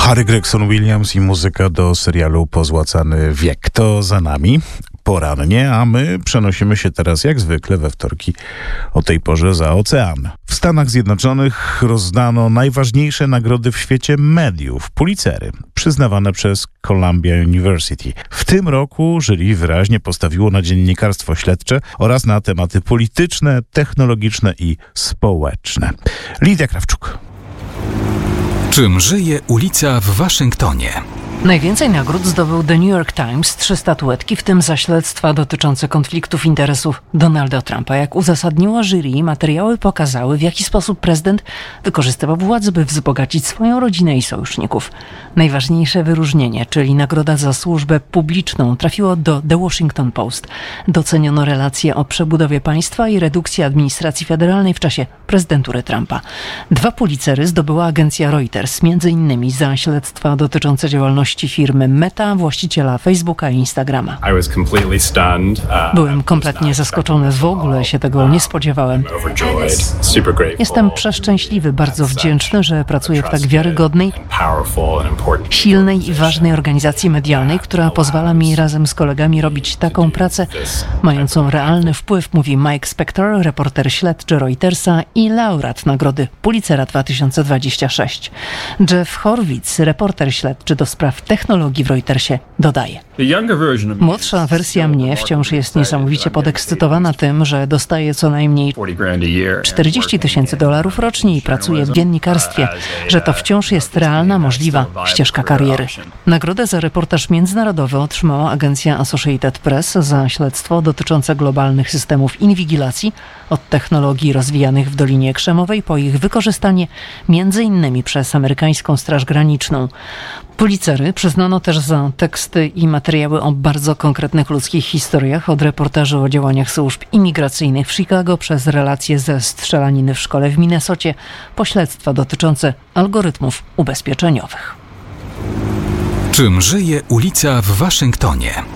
Harry Gregson Williams i muzyka do serialu Pozłacany wiek. To za nami porannie, a my przenosimy się teraz jak zwykle we wtorki o tej porze za ocean. W Stanach Zjednoczonych rozdano najważniejsze nagrody w świecie mediów, Pulitzery, przyznawane przez Columbia University. W tym roku jury wyraźnie postawiło na dziennikarstwo śledcze oraz na tematy polityczne, technologiczne i społeczne. Lidia Krawczuk. Czym żyje ulica w Waszyngtonie? Najwięcej nagród zdobył The New York Times, 3 statuetki, w tym za śledztwa dotyczące konfliktów interesów Donalda Trumpa. Jak uzasadniło jury, materiały pokazały, w jaki sposób prezydent wykorzystywał władzę, by wzbogacić swoją rodzinę i sojuszników. Najważniejsze wyróżnienie, czyli nagroda za służbę publiczną, trafiło do The Washington Post. Doceniono relacje o przebudowie państwa i redukcji administracji federalnej w czasie prezydentury Trumpa. 2 Pulitzery zdobyła agencja Reuters, m.in. za śledztwa dotyczące działalności firmy Meta, właściciela Facebooka i Instagrama. Byłem kompletnie zaskoczony, w ogóle się tego nie spodziewałem. Jestem przeszczęśliwy, bardzo wdzięczny, że pracuję w tak wiarygodnej, silnej i ważnej organizacji medialnej, która pozwala mi razem z kolegami robić taką pracę mającą realny wpływ, mówi Mike Spector, reporter śledczy Reutersa i laureat nagrody Pulitzera 2026. Jeff Horwitz, reporter śledczy do spraw technologii w Reutersie, dodaje: młodsza wersja mnie wciąż jest niesamowicie podekscytowana tym, że dostaje co najmniej $40,000 rocznie i pracuje w dziennikarstwie, że to wciąż jest realna, możliwa ścieżka kariery. Nagrodę za reportaż międzynarodowy otrzymała agencja Associated Press za śledztwo dotyczące globalnych systemów inwigilacji, od technologii rozwijanych w Dolinie Krzemowej po ich wykorzystanie m.in. przez amerykańską Straż Graniczną. Pulitzery przyznano też za teksty i materiały o bardzo konkretnych ludzkich historiach, od reportaży o działaniach służb imigracyjnych w Chicago przez relacje ze strzelaniny w szkole w Minnesocie, po śledztwa dotyczące algorytmów ubezpieczeniowych. Czym żyje ulica w Waszyngtonie?